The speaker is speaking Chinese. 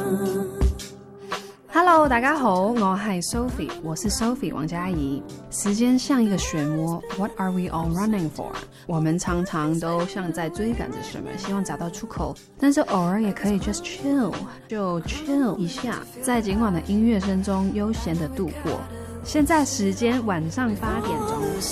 Hello， 大家好，我係 Sophie， 我是 Sophie 王嘉怡。時間像一個漩渦 ，What are we all running for？ 我們常常都像在追趕着什麼，希望找到出口，但是偶爾也可以 just chill， 就 chill 一下，在今晚的音樂聲中悠閒的度過。現在時間晚上8點鐘。